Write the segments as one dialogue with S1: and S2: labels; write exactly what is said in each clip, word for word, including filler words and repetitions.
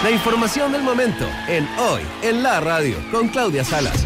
S1: La información del momento en Hoy en la Radio con Claudia Salas.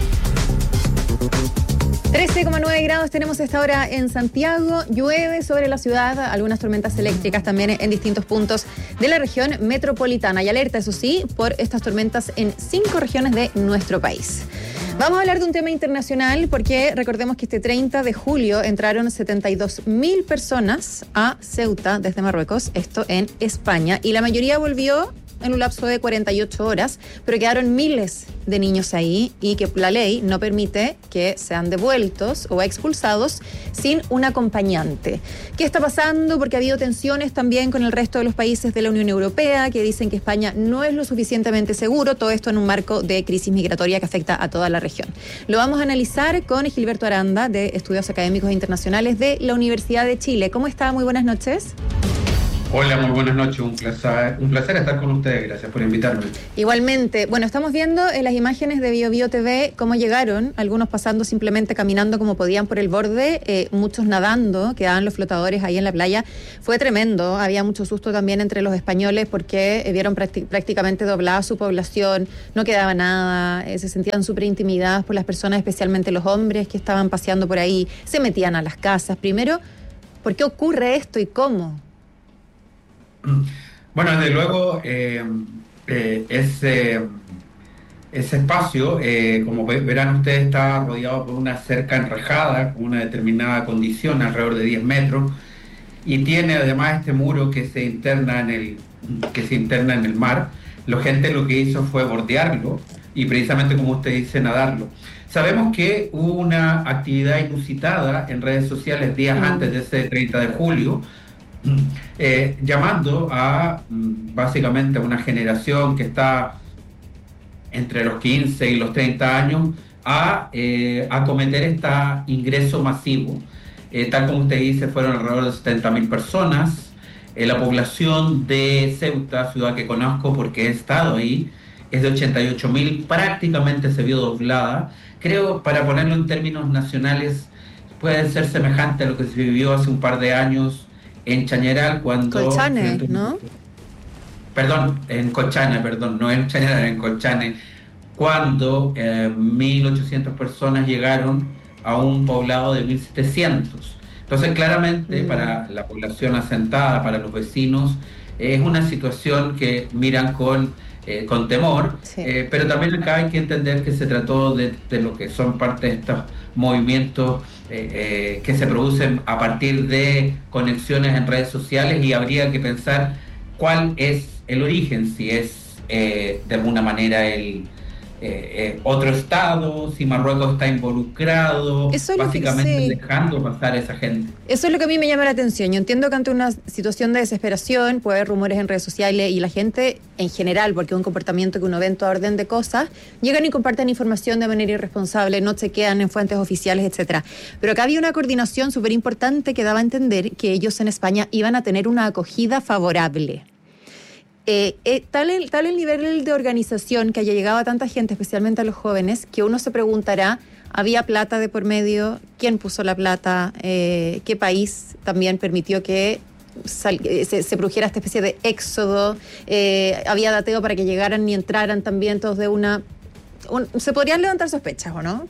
S2: trece coma nueve grados tenemos a esta hora en Santiago. Llueve sobre la ciudad, algunas tormentas eléctricas también en distintos puntos de la región metropolitana. Y alerta, eso sí, por estas tormentas en cinco regiones de nuestro país. Vamos a hablar de un tema internacional porque recordemos que este treinta de julio entraron setenta y dos mil personas a Ceuta desde Marruecos, esto en España, y la mayoría volvió en un lapso de cuarenta y ocho horas, pero quedaron miles de niños ahí y que la ley no permite que sean devueltos o expulsados sin un acompañante. ¿Qué está pasando? Porque ha habido tensiones también con el resto de los países de la Unión Europea que dicen que España no es lo suficientemente seguro, todo esto en un marco de crisis migratoria que afecta a toda la región. Lo vamos a analizar con Gilberto Aranda, de Estudios Académicos Internacionales de la Universidad de Chile. ¿Cómo está? Muy buenas noches.
S3: Hola, muy buenas noches, un placer, un placer estar con ustedes, gracias por invitarme.
S2: Igualmente, bueno, estamos viendo en las imágenes de Bio Bio T V cómo llegaron, algunos pasando simplemente caminando como podían por el borde, eh, muchos nadando, quedaban los flotadores ahí en la playa. Fue tremendo, había mucho susto también entre los españoles porque eh, vieron prácti- prácticamente doblada su población, no quedaba nada, eh, se sentían súper intimidadas por las personas, especialmente los hombres que estaban paseando por ahí, se metían a las casas. Primero, ¿por qué ocurre esto y cómo?
S3: Bueno, desde luego, eh, eh, ese, ese espacio, eh, como verán ustedes, está rodeado por una cerca enrejada con una determinada condición, alrededor de diez metros, y tiene además este muro que se interna en el, que se interna en el mar. La gente lo que hizo fue bordearlo y precisamente, como usted dice, nadarlo. Sabemos que hubo una actividad inusitada en redes sociales días antes de ese treinta de julio, Eh, llamando a básicamente a una generación que está entre los quince y los treinta años a eh, acometer este ingreso masivo. Eh, tal como usted dice, fueron alrededor de setenta mil personas. Eh, la población de Ceuta, ciudad que conozco porque he estado ahí, es de ochenta y ocho mil, prácticamente se vio doblada. Creo, para ponerlo en términos nacionales, puede ser semejante a lo que se vivió hace un par de años en Chañaral, cuando...
S2: Colchane, ¿no?
S3: Perdón, en Colchane, perdón, no en Chañaral, en Colchane, cuando eh, mil ochocientas personas llegaron a un poblado de mil setecientos. Entonces, claramente, mm. para la población asentada, para los vecinos, eh, es una situación que miran con, eh, con temor, sí. eh, pero también acá hay que entender que se trató de, de lo que son parte de estos movimientos Eh, eh, que se producen a partir de conexiones en redes sociales, y habría que pensar cuál es el origen, si es eh, de alguna manera el eh, eh, otro estado, si Marruecos está involucrado, básicamente sí. dejando pasar a esa gente.
S2: Eso es lo que a mí me llama la atención. Yo entiendo que ante una situación de desesperación puede haber rumores en redes sociales y la gente en general, porque es un comportamiento que uno ve en toda orden de cosas, llegan y comparten información de manera irresponsable, no chequean en fuentes oficiales, etcétera. Pero acá había una coordinación súper importante que daba a entender que ellos en España iban a tener una acogida favorable. Eh, eh, tal, el, tal el nivel de organización que haya llegado a tanta gente, especialmente a los jóvenes, que uno se preguntará, ¿había plata de por medio? ¿Quién puso la plata? Eh, ¿Qué país también permitió que sal, eh, se, se produjera esta especie de éxodo? Eh, ¿Había dateo para que llegaran y entraran también todos de una...? Un, ¿Se podrían levantar sospechas o no?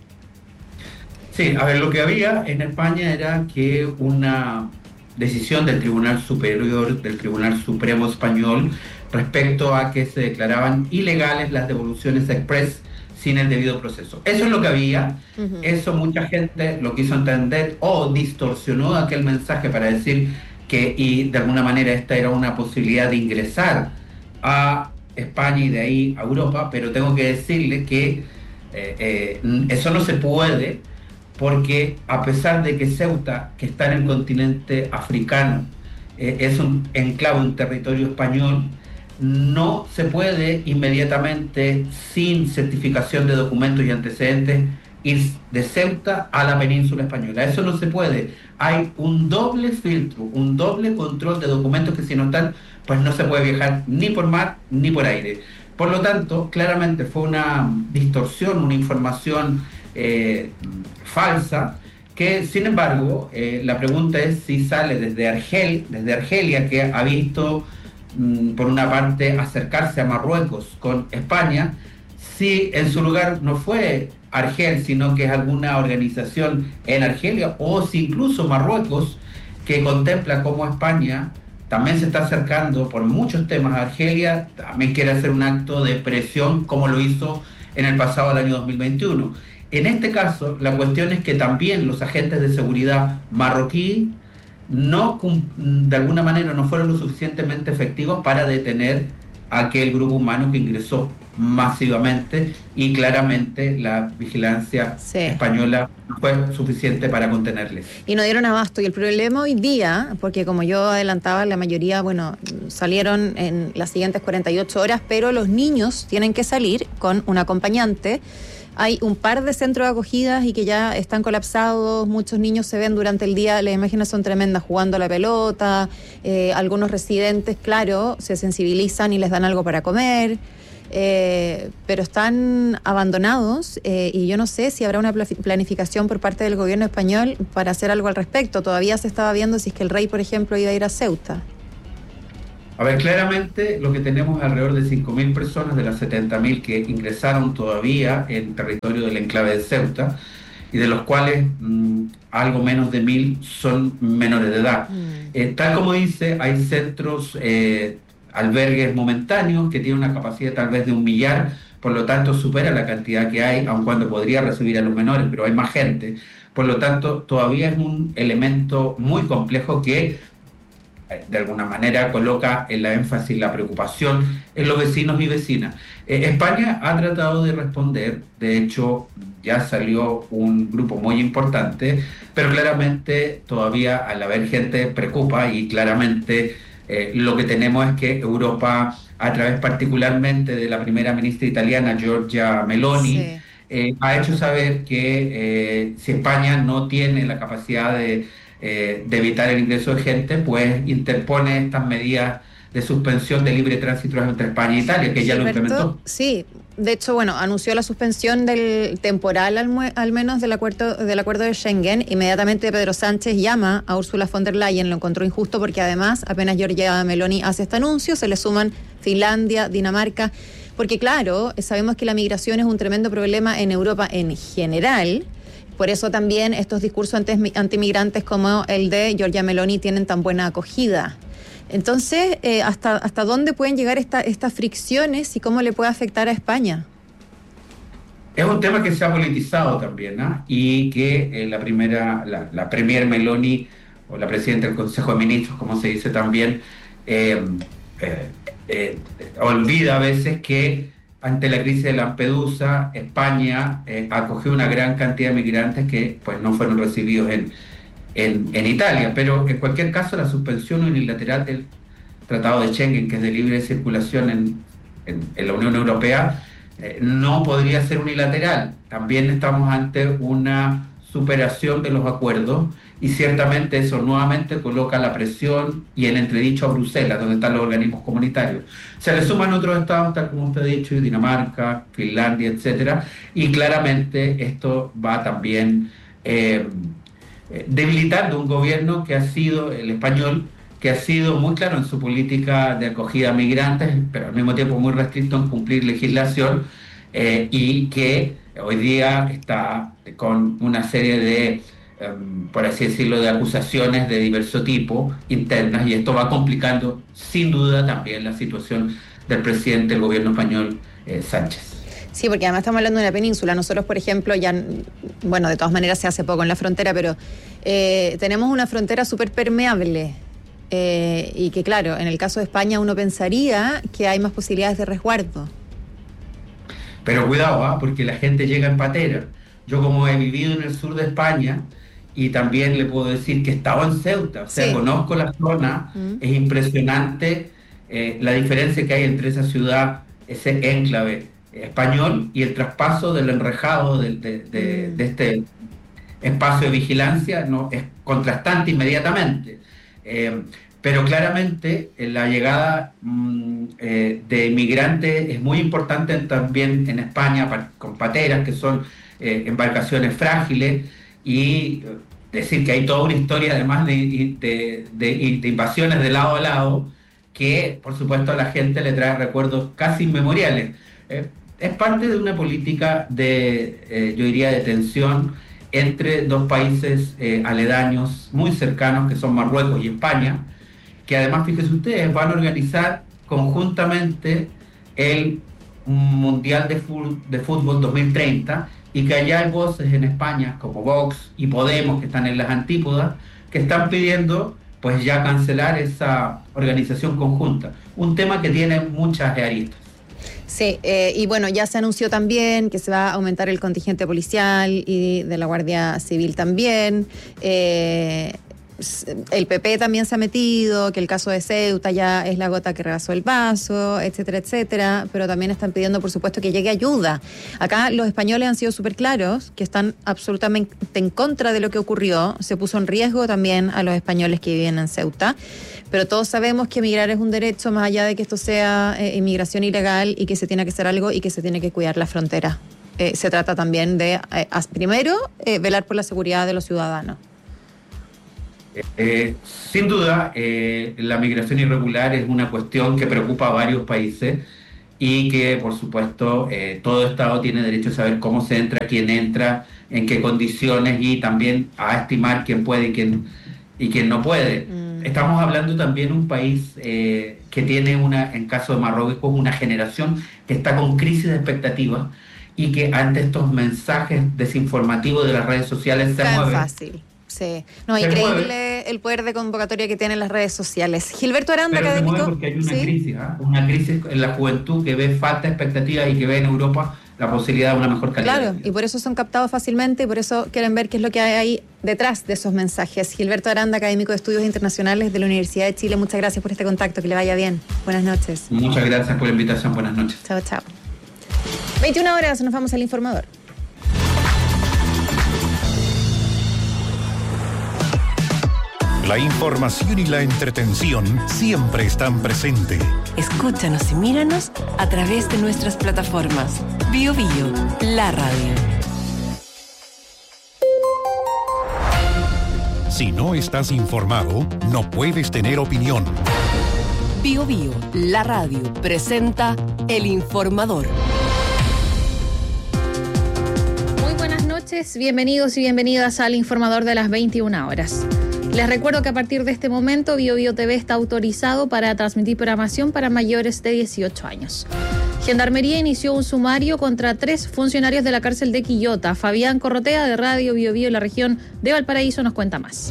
S3: Sí, a ver, lo que había en España era que una decisión del Tribunal Superior, del Tribunal Supremo Español, respecto a que se declaraban ilegales las devoluciones express sin el debido proceso. Eso es lo que había, uh-huh. Eso mucha gente lo quiso entender o distorsionó aquel mensaje para decir que, y de alguna manera esta era una posibilidad de ingresar a España y de ahí a Europa, pero tengo que decirle que eh, eh, eso no se puede, porque a pesar de que Ceuta, que está en el continente africano, eh, es un enclave, un territorio español, no se puede inmediatamente, sin certificación de documentos y antecedentes, ir de Ceuta a la península española. Eso no se puede. Hay un doble filtro, un doble control de documentos que si no están, pues no se puede viajar ni por mar ni por aire. Por lo tanto, claramente fue una distorsión, una información eh, falsa, que sin embargo, eh, la pregunta es si sale desde Argel, desde Argelia, que ha visto por una parte, acercarse a Marruecos con España, si en su lugar no fue Argel, sino que es alguna organización en Argelia, o si incluso Marruecos, que contempla cómo España también se está acercando por muchos temas a Argelia, también quiere hacer un acto de presión como lo hizo en el pasado del año dos mil veintiuno. En este caso, la cuestión es que también los agentes de seguridad marroquí no, de alguna manera, no fueron lo suficientemente efectivos para detener a aquel grupo humano que ingresó masivamente, y claramente la vigilancia sí. española no fue suficiente para contenerles.
S2: Y no dieron abasto. Y el problema hoy día, porque como yo adelantaba, la mayoría, bueno, salieron en las siguientes cuarenta y ocho horas, pero los niños tienen que salir con un acompañante. Hay un par de centros de acogidas y que ya están colapsados, muchos niños se ven durante el día, las imágenes son tremendas, jugando a la pelota, eh, algunos residentes, claro, se sensibilizan y les dan algo para comer, eh, pero están abandonados eh, y yo no sé si habrá una planificación por parte del gobierno español para hacer algo al respecto. Todavía se estaba viendo si es que el rey, por ejemplo, iba a ir a Ceuta.
S3: A ver, claramente lo que tenemos es alrededor de cinco mil personas de las setenta mil que ingresaron todavía en territorio del enclave de Ceuta, y de los cuales mmm, algo menos de mil son menores de edad. Mm. Eh, tal como dice, hay centros, eh, albergues momentáneos que tienen una capacidad tal vez de un millar, por lo tanto supera la cantidad que hay, aun cuando podría recibir a los menores, pero hay más gente. Por lo tanto, todavía es un elemento muy complejo que de alguna manera coloca en la énfasis la preocupación en los vecinos y vecinas. Eh, España ha tratado de responder, de hecho ya salió un grupo muy importante, pero claramente todavía al haber gente preocupa, y claramente eh, lo que tenemos es que Europa, a través particularmente de la primera ministra italiana Giorgia Meloni, sí. eh, ha hecho saber que eh, si España no tiene la capacidad de Eh, de evitar el ingreso de gente, pues interpone estas medidas de suspensión de libre tránsito entre España e Italia, que ya lo implementó.
S2: Sí, de hecho, bueno, anunció la suspensión del temporal al, al menos del acuerdo, del acuerdo de Schengen. Inmediatamente Pedro Sánchez llama a Ursula von der Leyen, lo encontró injusto porque además apenas Giorgia Meloni hace este anuncio, se le suman Finlandia, Dinamarca, porque claro, sabemos que la migración es un tremendo problema en Europa en general. Por eso también estos discursos antimigrantes como el de Giorgia Meloni tienen tan buena acogida. Entonces, eh, ¿hasta, ¿hasta dónde pueden llegar esta, estas fricciones y cómo le puede afectar a España?
S3: Es un tema que se ha politizado también, ¿eh? Y que eh, la primera, la, la premier Meloni, o la presidenta del Consejo de Ministros, como se dice también, eh, eh, eh, olvida a veces que ante la crisis de Lampedusa, España eh, acogió una gran cantidad de migrantes que pues no fueron recibidos en, en, en Italia. Pero en cualquier caso, la suspensión unilateral del Tratado de Schengen, que es de libre circulación en, en, en la Unión Europea, eh, no podría ser unilateral. También estamos ante una superación de los acuerdos, y ciertamente eso nuevamente coloca la presión y el entredicho a Bruselas, donde están los organismos comunitarios. Se le suman otros estados, tal como usted ha dicho, Dinamarca, Finlandia, etcétera, y claramente esto va también eh, debilitando un gobierno que ha sido, el español, que ha sido muy claro en su política de acogida a migrantes, pero al mismo tiempo muy restricto en cumplir legislación, eh, y que hoy día está con una serie de Um, por así decirlo, de acusaciones de diverso tipo internas, y esto va complicando sin duda también la situación del presidente del gobierno español, eh, Sánchez.
S2: Sí, porque además estamos hablando de una península. Nosotros, por ejemplo, ya, bueno, de todas maneras se hace poco en la frontera, pero eh, tenemos una frontera súper permeable, eh, y que claro, en el caso de España uno pensaría que hay más posibilidades de resguardo.
S3: Pero cuidado, ¿eh? Porque la gente llega en patera. Yo, como he vivido en el sur de España, y también le puedo decir que estaba en Ceuta, o sea, sí. Conozco la zona, mm. es impresionante eh, la diferencia que hay entre esa ciudad, ese enclave español, y el traspaso del enrejado de, de, de, mm. de este espacio de vigilancia, no es contrastante inmediatamente. Eh, pero claramente eh, la llegada mm, eh, de inmigrantes es muy importante también en España, pa, con pateras, que son eh, embarcaciones frágiles, y decir que hay toda una historia además de, de, de, de invasiones de lado a lado, que por supuesto a la gente le trae recuerdos casi inmemoriales. Eh, es parte de una política de, eh, yo diría, de tensión entre dos países eh, aledaños muy cercanos, que son Marruecos y España, que además, fíjense ustedes, van a organizar conjuntamente el Mundial de Fútbol, de Fútbol dos mil treinta, y que allá hay voces en España como Vox y Podemos, que están en las antípodas, que están pidiendo pues ya cancelar esa organización conjunta, un tema que tiene muchas aristas.
S2: Sí, eh, y bueno, ya se anunció también que se va a aumentar el contingente policial y de la Guardia Civil también. Eh, el P P también se ha metido, que el caso de Ceuta ya es la gota que rebasó el vaso, etcétera, etcétera, pero también están pidiendo, por supuesto, que llegue ayuda. Acá los españoles han sido súper claros, que están absolutamente en contra de lo que ocurrió. Se puso en riesgo también a los españoles que viven en Ceuta, pero todos sabemos que emigrar es un derecho, más allá de que esto sea eh, inmigración ilegal, y que se tiene que hacer algo y que se tiene que cuidar la frontera. Eh, se trata también de, eh, primero, eh, velar por la seguridad de los ciudadanos.
S3: Eh, sin duda, eh, la migración irregular es una cuestión que preocupa a varios países y que, por supuesto, eh, todo Estado tiene derecho a saber cómo se entra, quién entra, en qué condiciones, y también a estimar quién puede y quién, y quién no puede. Mm. Estamos hablando también de un país eh, que tiene, una, en caso de Marruecos, una generación que está con crisis de expectativas y que ante estos mensajes desinformativos de las redes sociales se mueve.
S2: Fácil. Sí, no, se increíble mueve. El poder de convocatoria que tienen las redes sociales. Gilberto Aranda,
S3: pero
S2: académico.
S3: Se mueve porque hay una
S2: ¿sí?
S3: crisis, ¿eh? una crisis en la juventud que ve falta de expectativas y que ve en Europa la posibilidad de una mejor calidad.
S2: Claro, y por eso son captados fácilmente y por eso quieren ver qué es lo que hay ahí detrás de esos mensajes. Gilberto Aranda, académico de Estudios Internacionales de la Universidad de Chile, muchas gracias por este contacto, que le vaya bien. Buenas noches.
S3: Muchas gracias por la invitación, buenas noches.
S2: Chao, chao. veintiuna horas, nos vamos al informador.
S4: La información y la entretención siempre están presentes.
S5: Escúchanos y míranos a través de nuestras plataformas. Bio Bio, la radio.
S4: Si no estás informado, no puedes tener opinión.
S5: Bio Bio, la radio, presenta El Informador.
S2: Muy buenas noches, bienvenidos y bienvenidas al Informador de las veintiuna horas. Les recuerdo que a partir de este momento Bio Bio T V está autorizado para transmitir programación para mayores de dieciocho años. Gendarmería inició un sumario contra tres funcionarios de la cárcel de Quillota. Fabián Corrotea, de Radio Bio Bio en la región de Valparaíso, nos cuenta más.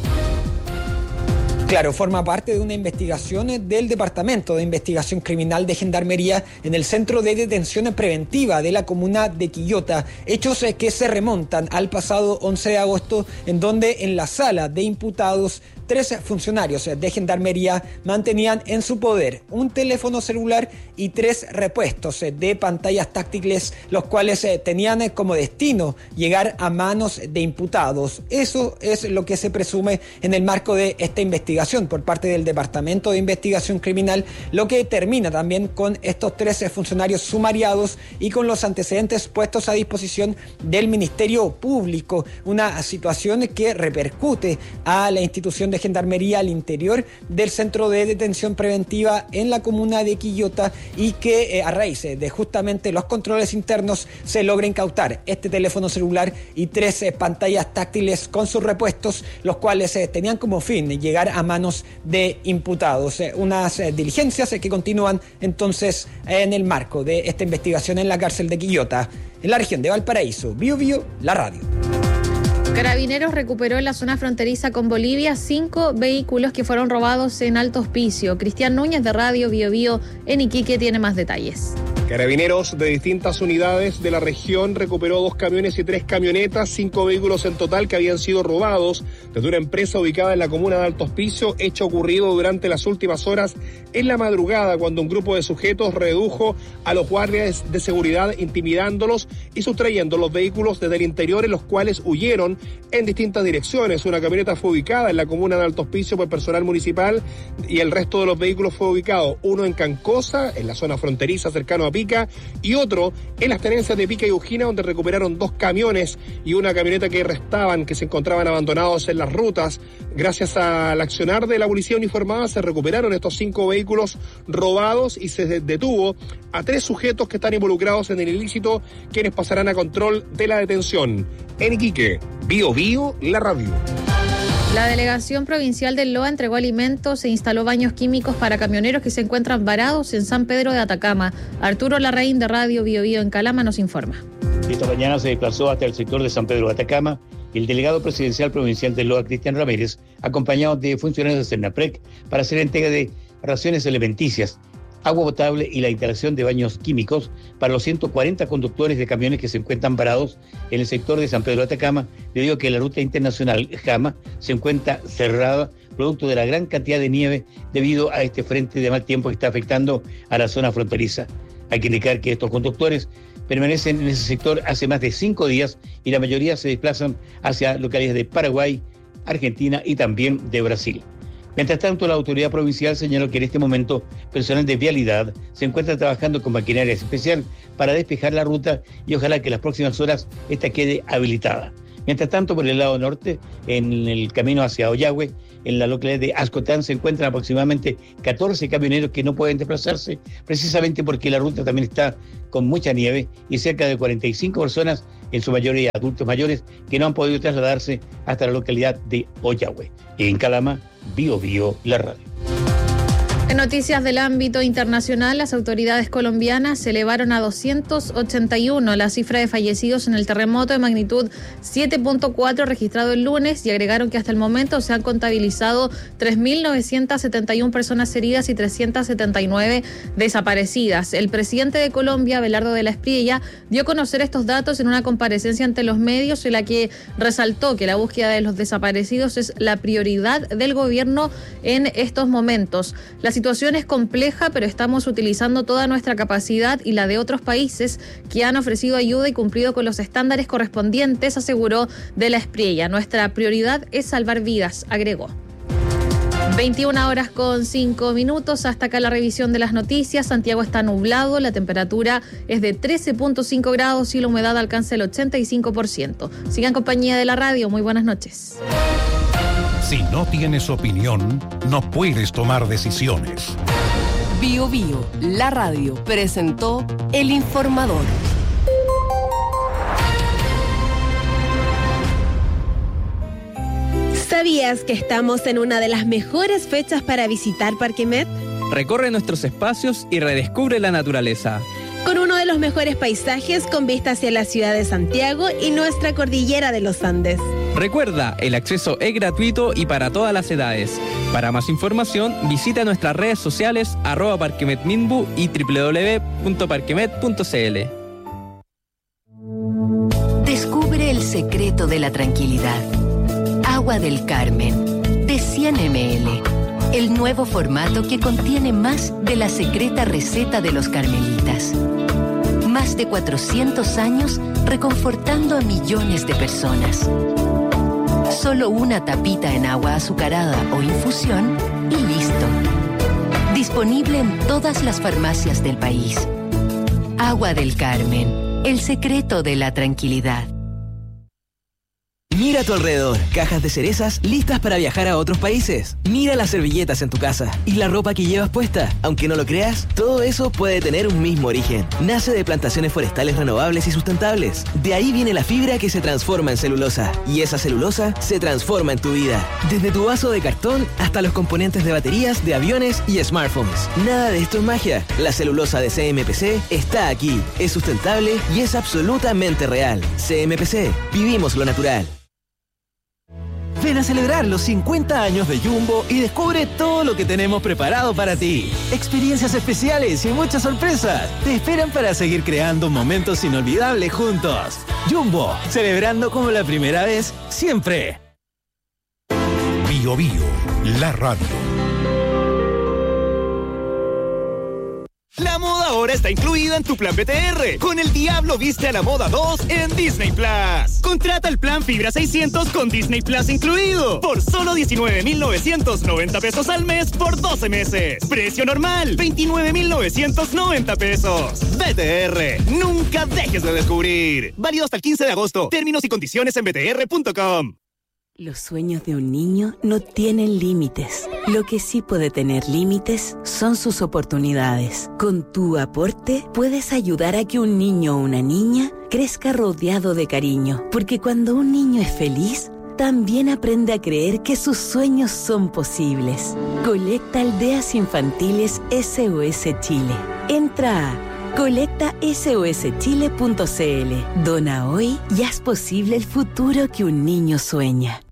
S6: Claro, forma parte de una investigación del Departamento de Investigación Criminal de Gendarmería en el Centro de Detención Preventiva de la comuna de Quillota. Hechos que se remontan al pasado once de agosto, en donde en la sala de imputados tres funcionarios de Gendarmería mantenían en su poder un teléfono celular y tres repuestos de pantallas táctiles, los cuales tenían como destino llegar a manos de imputados. Eso es lo que se presume en el marco de esta investigación por parte del Departamento de Investigación Criminal, lo que termina también con estos tres funcionarios sumariados y con los antecedentes puestos a disposición del Ministerio Público. Una situación que repercute a la institución de Gendarmería al interior del Centro de Detención Preventiva en la comuna de Quillota, y que eh, a raíz de justamente los controles internos se logra incautar este teléfono celular y tres eh, pantallas táctiles con sus repuestos, los cuales eh, tenían como fin llegar a manos de imputados. Eh, unas eh, diligencias eh, que continúan entonces eh, en el marco de esta investigación en la cárcel de Quillota, en la región de Valparaíso. Bio Bio, la radio.
S2: Carabineros recuperó en la zona fronteriza con Bolivia cinco vehículos que fueron robados en Alto Hospicio. Cristian Núñez, de Radio Bio Bio en Iquique, tiene más detalles.
S7: Carabineros de distintas unidades de la región recuperó dos camiones y tres camionetas, cinco vehículos en total que habían sido robados desde una empresa ubicada en la comuna de Alto Hospicio, hecho ocurrido durante las últimas horas en la madrugada, cuando un grupo de sujetos redujo a los guardias de seguridad, intimidándolos y sustrayendo los vehículos desde el interior, en los cuales huyeron en distintas direcciones. Una camioneta fue ubicada en la comuna de Alto Hospicio por personal municipal y el resto de los vehículos fue ubicado, uno en Cancosa, en la zona fronteriza cercano a Pica, y otro en las tenencias de Pica y Ujina, donde recuperaron dos camiones y una camioneta que restaban, que se encontraban abandonados en las rutas. Gracias al accionar de la policía uniformada se recuperaron estos cinco vehículos robados y se detuvo a tres sujetos que están involucrados en el ilícito, quienes pasarán a control de la detención. En Iquique, Bio Bio, la radio.
S2: La delegación provincial del Loa entregó alimentos e instaló baños químicos para camioneros que se encuentran varados en San Pedro de Atacama. Arturo Larraín de Radio Bio Bio en Calama nos informa.
S8: Esta mañana se desplazó hasta el sector de San Pedro de Atacama el delegado presidencial provincial del Loa, Cristian Ramírez, acompañado de funcionarios de Cernaprec, para hacer entrega de raciones alimenticias, agua potable y la instalación de baños químicos para los ciento cuarenta conductores de camiones que se encuentran varados en el sector de San Pedro de Atacama, debido a que la ruta internacional Jama se encuentra cerrada producto de la gran cantidad de nieve debido a este frente de mal tiempo que está afectando a la zona fronteriza. Hay que indicar que estos conductores permanecen en ese sector hace más de cinco días y la mayoría se desplazan hacia localidades de Paraguay, Argentina y también de Brasil. Mientras tanto, la autoridad provincial señaló que en este momento personal de vialidad se encuentra trabajando con maquinaria especial para despejar la ruta y ojalá que en las próximas horas esta quede habilitada. Mientras tanto, por el lado norte, en el camino hacia Ollagüe, en la localidad de Ascotán, se encuentran aproximadamente catorce camioneros que no pueden desplazarse, precisamente porque la ruta también está con mucha nieve y cerca de cuarenta y cinco personas, en su mayoría adultos mayores, que no han podido trasladarse hasta la localidad de Ollagüe. En Calama, Bio Bio, la radio.
S2: En noticias del ámbito internacional, las autoridades colombianas elevaron a doscientos ochenta y uno la cifra de fallecidos en el terremoto de magnitud siete punto cuatro registrado el lunes y agregaron que hasta el momento se han contabilizado tres mil novecientas setenta y una personas heridas y trescientas setenta y nueve desaparecidas. El presidente de Colombia, Abelardo de la Espriella, dio a conocer estos datos en una comparecencia ante los medios en la que resaltó que la búsqueda de los desaparecidos es la prioridad del gobierno en estos momentos. La La situación es compleja, pero estamos utilizando toda nuestra capacidad y la de otros países que han ofrecido ayuda y cumplido con los estándares correspondientes, aseguró de la Espriella. Nuestra prioridad es salvar vidas, agregó. veintiuna horas con cinco minutos, hasta acá la revisión de las noticias. Santiago está nublado, la temperatura es de trece punto cinco grados y la humedad alcanza el ochenta y cinco por ciento. Sigan en compañía de la radio, muy buenas noches.
S4: Si no tienes opinión, no puedes tomar decisiones.
S5: Bio Bio, la radio, presentó El Informador.
S9: ¿Sabías que estamos en una de las mejores fechas para visitar Parque Met?
S10: Recorre nuestros espacios y redescubre la naturaleza.
S9: Con uno de los mejores paisajes con vista hacia la ciudad de Santiago y nuestra cordillera de los Andes.
S10: Recuerda, el acceso es gratuito y para todas las edades. Para más información, visita nuestras redes sociales arroba parquemetminbu y doble u doble u doble u punto parquemet punto c l.
S11: Descubre el secreto de la tranquilidad. Agua del Carmen, de cien mililitros. El nuevo formato que contiene más de la secreta receta de los carmelitas. Más de cuatrocientos años reconfortando a millones de personas. Solo una tapita en agua azucarada o infusión y listo. Disponible en todas las farmacias del país. Agua del Carmen, el secreto de la tranquilidad.
S12: Mira a tu alrededor, cajas de cerezas listas para viajar a otros países. Mira las servilletas en tu casa y la ropa que llevas puesta. Aunque no lo creas, todo eso puede tener un mismo origen. Nace de plantaciones forestales renovables y sustentables. De ahí viene la fibra que se transforma en celulosa. Y esa celulosa se transforma en tu vida. Desde tu vaso de cartón hasta los componentes de baterías, de aviones y smartphones. Nada de esto es magia. La celulosa de C M P C está aquí. Es sustentable y es absolutamente real. C M P C. Vivimos lo natural. Ven a celebrar los cincuenta años de Jumbo y descubre todo lo que tenemos preparado para ti. Experiencias especiales y muchas sorpresas te esperan para seguir creando momentos inolvidables juntos. Jumbo, celebrando como la primera vez, siempre.
S4: Bio Bio, la radio.
S13: La moda ahora está incluida en tu plan B T R. Con El Diablo Viste a la Moda dos en Disney Plus. Contrata el plan Fibra seiscientos con Disney Plus incluido. Por solo diecinueve mil novecientos noventa pesos al mes por doce meses. Precio normal, veintinueve mil novecientos noventa pesos. B T R, nunca dejes de descubrir. Válido hasta el quince de agosto. Términos y condiciones en b t r punto com.
S5: Los sueños de un niño no tienen límites. Lo que sí puede tener límites son sus oportunidades. Con tu aporte puedes ayudar a que un niño o una niña crezca rodeado de cariño. Porque cuando un niño es feliz, también aprende a creer que sus sueños son posibles. Colecta Aldeas Infantiles S O S Chile. Entra a colecta S O S chile punto c l. Dona hoy y haz posible el futuro que un niño sueña.